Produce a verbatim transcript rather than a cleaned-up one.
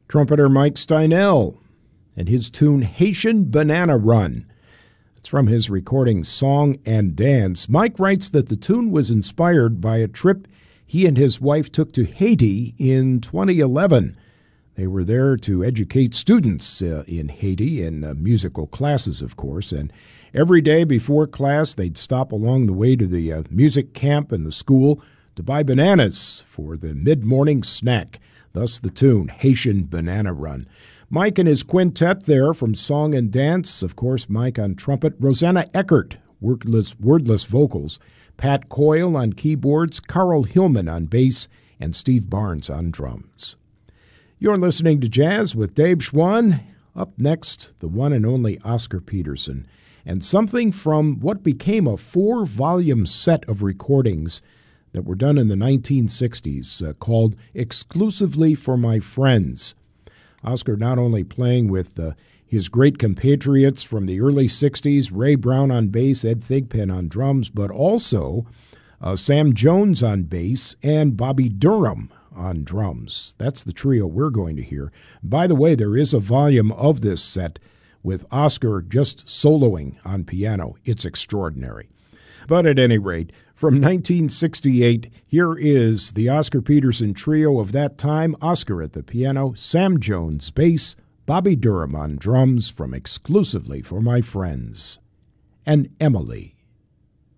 trumpeter Mike Steinell, and his tune Haitian Banana Run. It's from his recording Song and Dance. Mike writes that the tune was inspired by a trip he and his wife took to Haiti in twenty eleven. They were there to educate students uh, in Haiti in uh, musical classes, of course, and every day before class they'd stop along the way to the uh, music camp and the school to buy bananas for the mid-morning snack, thus the tune Haitian Banana Run. Mike and his quintet there from Song and Dance, of course, Mike on trumpet, Rosanna Eckert, wordless, wordless vocals, Pat Coyle on keyboards, Carl Hillman on bass, and Steve Barnes on drums. You're listening to Jazz with Dave Schwann. Up next, the one and only Oscar Peterson, and something from what became a four-volume set of recordings that were done in the nineteen sixties uh, called Exclusively for My Friends. Oscar not only playing with uh, his great compatriots from the early sixties, Ray Brown on bass, Ed Thigpen on drums, but also uh, Sam Jones on bass and Bobby Durham on drums. That's the trio we're going to hear. By the way, there is a volume of this set with Oscar just soloing on piano. It's extraordinary. But at any rate, from nineteen sixty-eight, here is the Oscar Peterson trio of that time. Oscar at the piano, Sam Jones bass, Bobby Durham on drums from Exclusively for My Friends, and Emily.